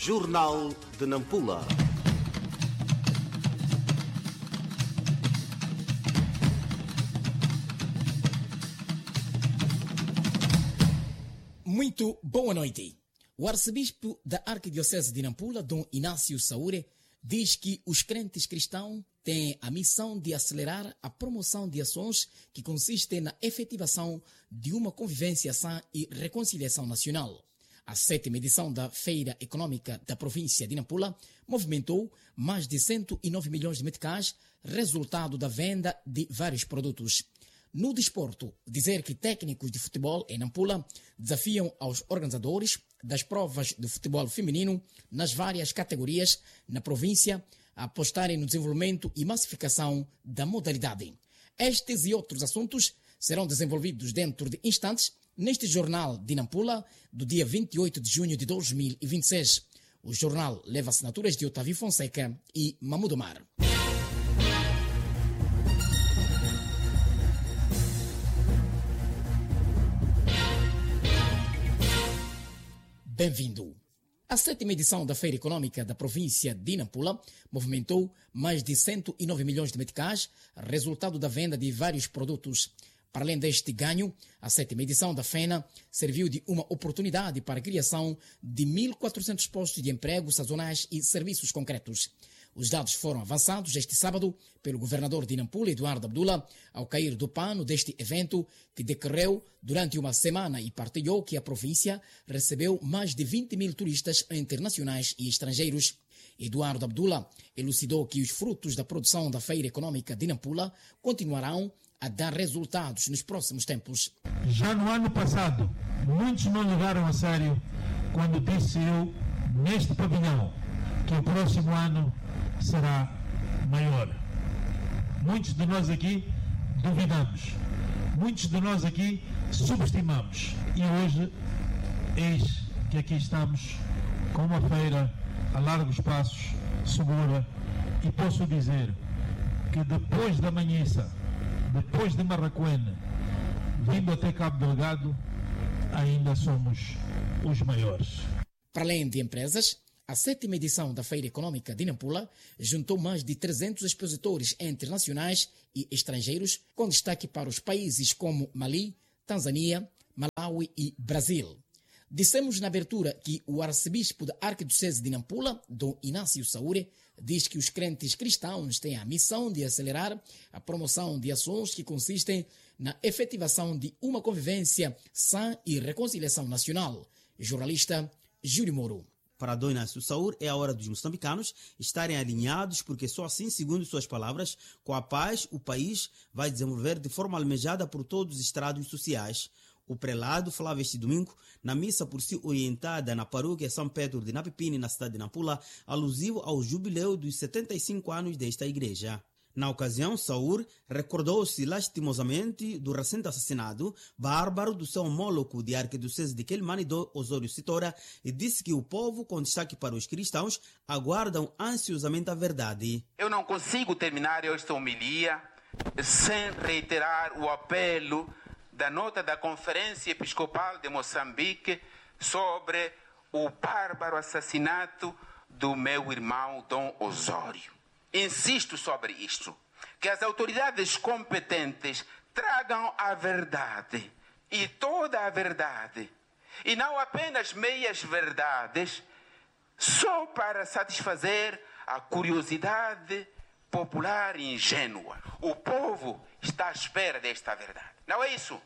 Jornal de Nampula. Muito boa noite. O arcebispo da Arquidiocese de Nampula, Dom Inácio Saúre, diz que os crentes cristãos têm a missão de acelerar a promoção de ações que consistem na efetivação de uma convivência sã e reconciliação nacional. A 7ª edição da Feira Econômica da província de Nampula movimentou mais de 109 milhões de meticais, resultado da venda de vários produtos. No desporto, dizer que técnicos de futebol em Nampula desafiam aos organizadores das provas de futebol feminino nas várias categorias na província a apostarem no desenvolvimento e massificação da modalidade. Estes e outros assuntos serão desenvolvidos dentro de instantes neste Jornal de Nampula do dia 28 de junho de 2026. O jornal leva assinaturas de Otávio Fonseca e Mahmoud Omar. Bem-vindo. A 7ª edição da Feira Econômica da província de Nampula movimentou mais de 109 milhões de meticais, resultado da venda de vários produtos. Para além deste ganho, a 7ª edição da FENA serviu de uma oportunidade para a criação de 1.400 postos de emprego sazonais e serviços concretos. Os dados foram avançados este sábado pelo governador de Nampula, Eduardo Abdullah, ao cair do pano deste evento que decorreu durante uma semana e partilhou que a província recebeu mais de 20 mil turistas internacionais e estrangeiros. Eduardo Abdullah elucidou que os frutos da produção da Feira Econômica de Nampula continuarão a dar resultados nos próximos tempos. Já no ano passado, muitos não levaram a sério quando disse eu, neste pavilhão, que o próximo ano será maior. Muitos de nós aqui duvidamos, muitos de nós aqui subestimamos e hoje eis que aqui estamos com uma feira a largos passos, segura, e posso dizer que depois da Manhiça, depois de Marraquene, vindo até Cabo Delgado, ainda somos os maiores. Para além de empresas, a 7ª edição da Feira Econômica de Nampula juntou mais de 300 expositores internacionais e estrangeiros, com destaque para os países como Mali, Tanzânia, Malawi e Brasil. Dissemos na abertura que o arcebispo da Arquidiocese de Nampula, Dom Inácio Saúre, diz que os crentes cristãos têm a missão de acelerar a promoção de ações que consistem na efetivação de uma convivência sã e reconciliação nacional. Jornalista Júlio Moro. Para Dom Inácio Saúre, é a hora dos moçambicanos estarem alinhados, porque só assim, segundo suas palavras, com a paz, o país vai desenvolver de forma almejada por todos os estratos sociais. O prelado falava este domingo na missa por si orientada na paróquia São Pedro de Napipini, na cidade de Nampula, alusivo ao jubileu dos 75 anos desta igreja. Na ocasião, Saúr recordou-se lastimosamente do recente assassinato bárbaro do seu homólogo de Arquidiocese de Quelimane, Dom Osório Sitora, e disse que o povo, com destaque para os cristãos, aguardam ansiosamente a verdade. Eu não consigo terminar esta homilia sem reiterar o apelo da nota da Conferência Episcopal de Moçambique sobre o bárbaro assassinato do meu irmão Dom Osório. Insisto sobre isto, que as autoridades competentes tragam a verdade e toda a verdade, e não apenas meias verdades, só para satisfazer a curiosidade popular e ingênua. O povo está à espera desta verdade. Não é isso?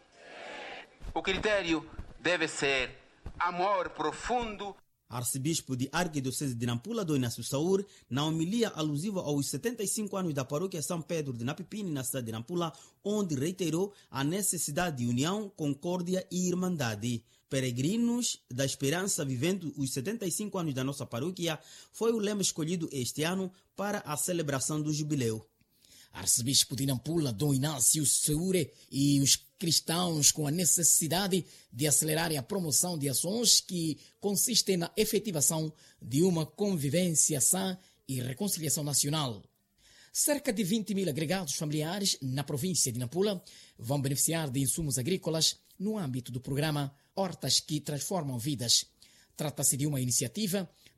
O critério deve ser amor profundo. Arcebispo de Arquidiocese de Nampula, Dom Inácio Saúre, na homilia alusiva aos 75 anos da paróquia São Pedro de Napipini, na cidade de Nampula, onde reiterou a necessidade de união, concórdia e irmandade. Peregrinos da Esperança vivendo os 75 anos da nossa paróquia foi o lema escolhido este ano para a celebração do jubileu. Arcebispo de Nampula, Dom Inácio Saúre, e os cristãos com a necessidade de acelerarem a promoção de ações que consistem na efetivação de uma convivência sã e reconciliação nacional. Cerca de 20 mil agregados familiares na província de Nampula vão beneficiar de insumos agrícolas no âmbito do programa Hortas que Transformam Vidas. Trata-se de uma iniciativa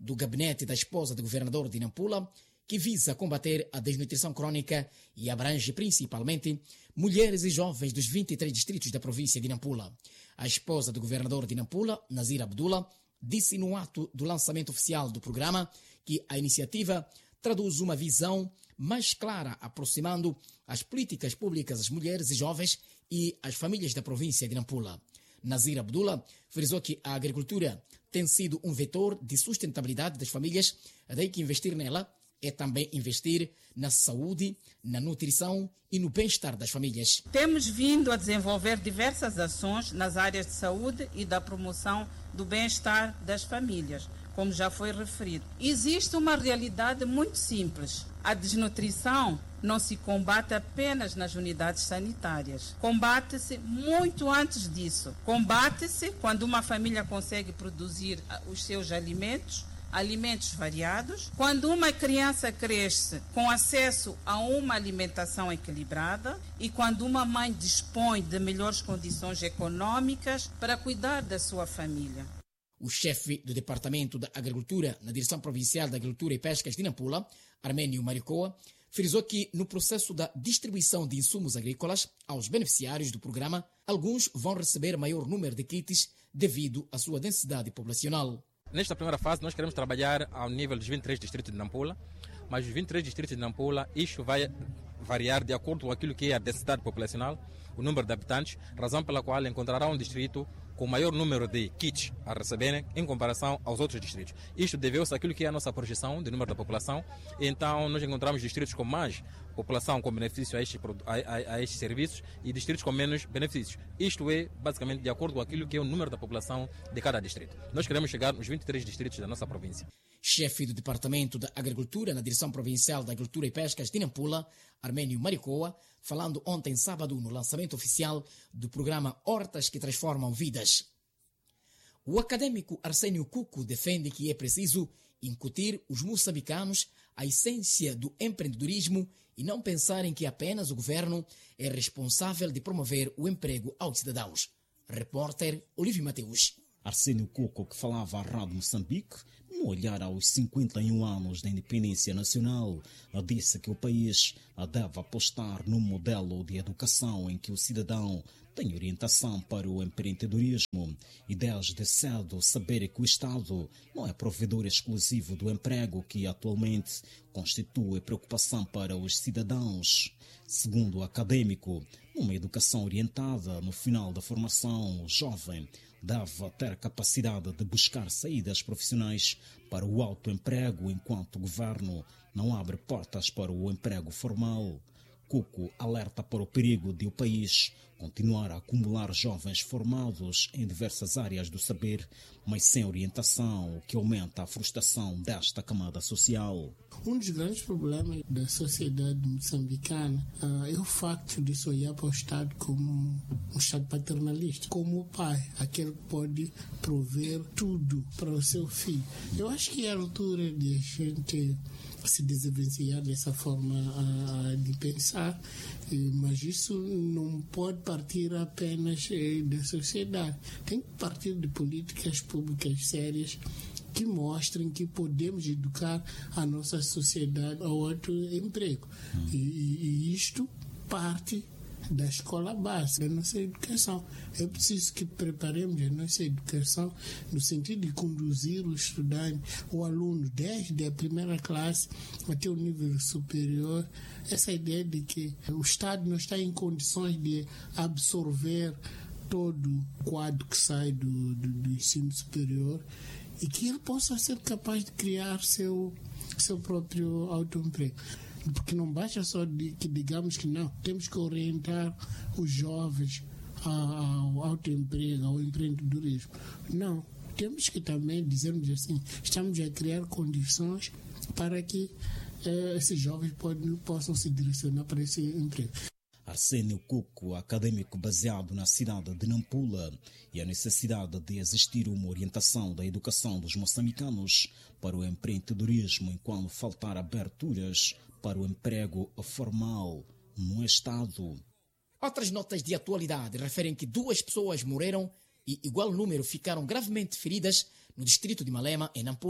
do gabinete da esposa do governador de Nampula, que visa combater a desnutrição crônica e abrange principalmente mulheres e jovens dos 23 distritos da província de Nampula. A esposa do governador de Nampula, Nazira Abdullah, disse no ato do lançamento oficial do programa que a iniciativa traduz uma visão mais clara, aproximando as políticas públicas às mulheres e jovens e às famílias da província de Nampula. Nazira Abdullah frisou que a agricultura tem sido um vetor de sustentabilidade das famílias, daí que investir nela é também investir na saúde, na nutrição e no bem-estar das famílias. Temos vindo a desenvolver diversas ações nas áreas de saúde e da promoção do bem-estar das famílias, como já foi referido. Existe uma realidade muito simples. A desnutrição não se combate apenas nas unidades sanitárias. Combate-se muito antes disso. Combate-se quando uma família consegue produzir os seus alimentos variados, quando uma criança cresce com acesso a uma alimentação equilibrada e quando uma mãe dispõe de melhores condições econômicas para cuidar da sua família. O chefe do Departamento da Agricultura na Direção Provincial da Agricultura e Pescas de Nampula, Arménio Maricoa, frisou que no processo da distribuição de insumos agrícolas aos beneficiários do programa, alguns vão receber maior número de kits devido à sua densidade populacional. Nesta primeira fase, nós queremos trabalhar ao nível dos 23 distritos de Nampula, mas os 23 distritos de Nampula, isto vai variar de acordo com aquilo que é a densidade populacional, o número de habitantes, razão pela qual encontrará um distrito com maior número de kits a receberem em comparação aos outros distritos. Isto deveu-se àquilo que é a nossa projeção de número da população, então nós encontramos distritos com mais população com benefício a estes serviços e distritos com menos benefícios. Isto é basicamente de acordo com aquilo que é o número da população de cada distrito. Nós queremos chegar nos 23 distritos da nossa província. Chefe do Departamento da Agricultura na Direção Provincial da Agricultura e Pescas de Nampula, Arménio Maricoa, falando ontem sábado no lançamento oficial do programa Hortas que Transformam Vidas. O acadêmico Arsénio Cuco defende que é preciso incutir os moçambicanos a essência do empreendedorismo e não pensarem que apenas o governo é responsável de promover o emprego aos cidadãos. Repórter Olívio Mateus. Arsénio Cuco, que falava à Rádio Moçambique, no olhar aos 51 anos da independência nacional, disse que o país deve apostar num modelo de educação em que o cidadão tem orientação para o empreendedorismo e desde cedo saber que o Estado não é provedor exclusivo do emprego que atualmente constitui preocupação para os cidadãos. Segundo o acadêmico, uma educação orientada no final da formação, o jovem deve ter capacidade de buscar saídas profissionais para o autoemprego enquanto o governo não abre portas para o emprego formal. Cuco alerta para o perigo de o país continuar a acumular jovens formados em diversas áreas do saber, mas sem orientação, o que aumenta a frustração desta camada social. Um dos grandes problemas da sociedade moçambicana é o facto de se olhar para o Estado como um Estado paternalista, como o pai, aquele que pode prover tudo para o seu filho. Eu acho que é a altura de a gente se desenvencilhar dessa forma de pensar, mas isso não pode partir apenas da sociedade. Tem que partir de políticas públicas sérias que mostrem que podemos educar a nossa sociedade ao autoemprego. E isto parte da escola básica, da nossa educação. É preciso que preparemos a nossa educação no sentido de conduzir o estudante, o aluno, desde a primeira classe até o nível superior. Essa ideia de que o Estado não está em condições de absorver todo o quadro que sai do ensino superior e que ele possa ser capaz de criar seu próprio autoemprego. Porque não basta só que digamos que não, temos que orientar os jovens ao autoemprego, ao empreendedorismo. Não, temos que também dizermos assim, estamos a criar condições para que esses jovens possam se direcionar para esse emprego. Arsénio Cuco, acadêmico baseado na cidade de Nampula, e a necessidade de existir uma orientação da educação dos moçambicanos para o empreendedorismo enquanto faltar aberturas para o emprego formal no Estado. Outras notas de atualidade referem que 2 pessoas morreram e igual número ficaram gravemente feridas no distrito de Malema, em Nampula,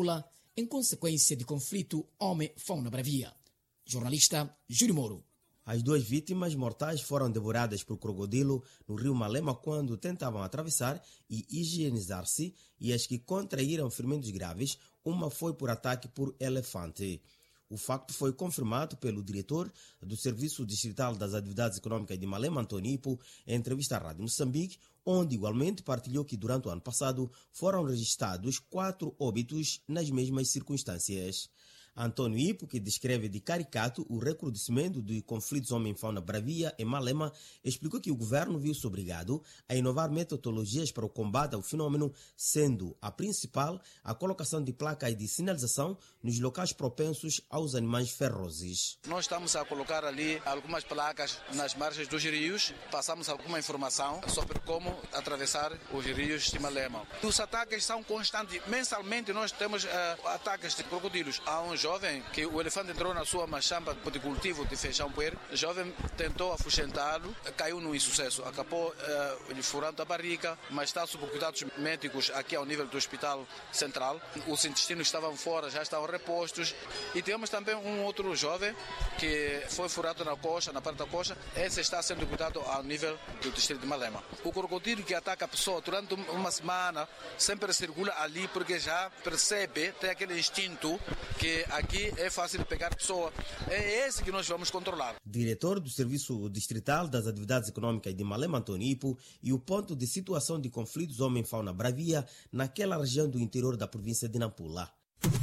em consequência de conflito homem-fauna bravia. Jornalista Júlio Moro. As 2 vítimas mortais foram devoradas por crocodilo no rio Malema quando tentavam atravessar e higienizar-se, e as que contraíram ferimentos graves, uma foi por ataque por elefante. O facto foi confirmado pelo diretor do Serviço Distrital das Atividades Econômicas de Malema, Antônio Ipo, em entrevista à Rádio Moçambique, onde igualmente partilhou que durante o ano passado foram registrados 4 óbitos nas mesmas circunstâncias. Antônio Ipo, que descreve de caricato o recrudescimento de conflitos homem-fauna bravia em Malema, explicou que o governo viu-se obrigado a inovar metodologias para o combate ao fenômeno, sendo a principal a colocação de placas de sinalização nos locais propensos aos animais ferozes. Nós estamos a colocar ali algumas placas nas margens dos rios, passamos alguma informação sobre como atravessar os rios de Malema. Os ataques são constantes, mensalmente nós temos ataques de crocodilos. Há um jovem que o elefante entrou na sua machamba de cultivo de feijão puer, o jovem tentou afugentá-lo, caiu num insucesso, acabou lhe furando a barriga, mas está sob cuidados médicos aqui ao nível do hospital central. Os intestinos estavam fora, já estavam repostos, e temos também um outro jovem que foi furado na coxa, na parte da coxa. Esse está sendo cuidado ao nível do distrito de Malema. O crocodilo que ataca a pessoa durante uma semana sempre circula ali porque já percebe, tem aquele instinto que aqui é fácil de pegar a pessoa. É esse que nós vamos controlar. Diretor do Serviço Distrital das Atividades Econômicas de Malema, Antônio Ipo, e o ponto de situação de conflitos homem-fauna bravia naquela região do interior da província de Nampula.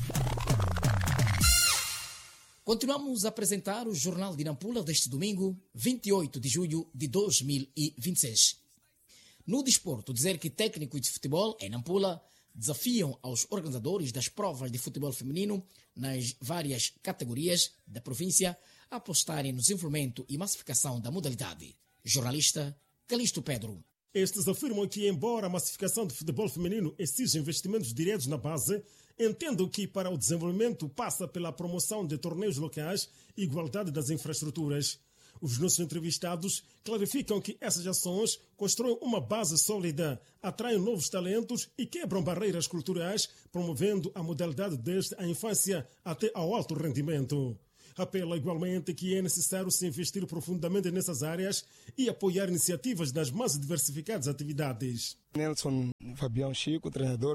Continuamos a apresentar o Jornal de Nampula deste domingo, 28 de julho de 2026. No desporto, dizer que técnicos de futebol em Nampula desafiam aos organizadores das provas de futebol feminino nas várias categorias da província a apostarem no desenvolvimento e massificação da modalidade. Jornalista Calixto Pedro. Estes afirmam que, embora a massificação do futebol feminino exija investimentos diretos na base, entendo que para o desenvolvimento passa pela promoção de torneios locais e igualdade das infraestruturas. Os nossos entrevistados clarificam que essas ações constroem uma base sólida, atraem novos talentos e quebram barreiras culturais, promovendo a modalidade desde a infância até ao alto rendimento. Apela igualmente que é necessário se investir profundamente nessas áreas e apoiar iniciativas das mais diversificadas atividades. Nelson Fabião Chico, treinador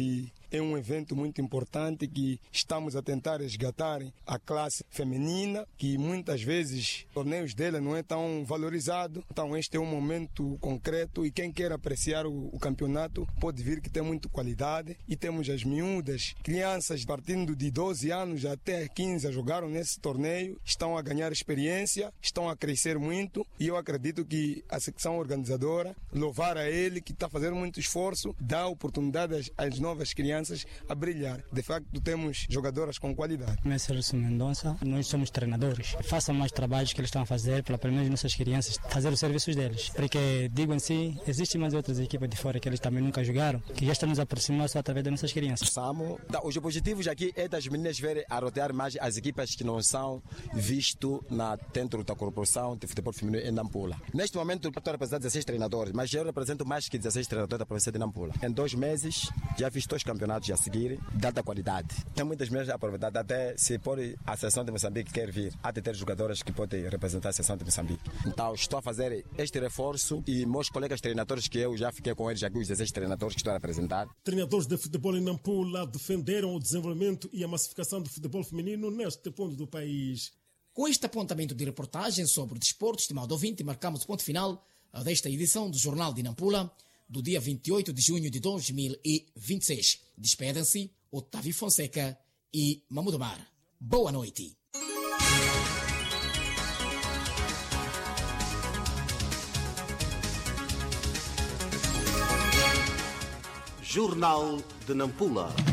é um evento muito importante que estamos a tentar resgatar a classe feminina, que muitas vezes os torneios dela não é tão valorizado. Então este é um momento concreto e quem quer apreciar o campeonato pode vir que tem muita qualidade. E temos as miúdas, crianças partindo de 12 anos até 15 a jogaram nesse torneio, estão a ganhar experiência, estão a crescer muito e eu acredito que a secção organizadora, louvar a ele que está fazendo muito esforço, dá oportunidade às novas crianças a brilhar. De facto, temos jogadoras com qualidade. Meu Celso Mendonça, nós somos treinadores. Façam mais trabalhos que eles estão a fazer para pelo menos nossas crianças fazer os serviços deles. Porque, digo em si, existem mais outras equipas de fora que eles também nunca jogaram, que já estão nos aproximando só através das nossas crianças. Os objetivos aqui é das meninas verem a rotear mais as equipas que não são vistas dentro da corporação de futebol feminino em Nampula. Neste momento, eu estou a representar 16 treinadores, mas eu represento mais que 16 treinadores da província de Nampula. Em 2 meses, já fiz 2 campeonatos a seguir, de alta qualidade. Tem muitas meninas aproveitadas, até se por a seleção de Moçambique quer vir, há de ter jogadoras que podem representar a seleção de Moçambique. Então, estou a fazer este reforço e meus colegas treinadores, que eu já fiquei com eles aqui, os 16 treinadores que estou a representar. Treinadores de futebol em Nampula defenderam o desenvolvimento e a massificação do futebol feminino neste ponto do país. Com este apontamento de reportagem sobre o desporto, estimado ouvinte, marcamos o ponto final desta edição do Jornal de Nampula, do dia 28 de junho de 2026. Despedem-se Otávio Fonseca e Mahmoud Omar. Boa noite. Jornal de Nampula.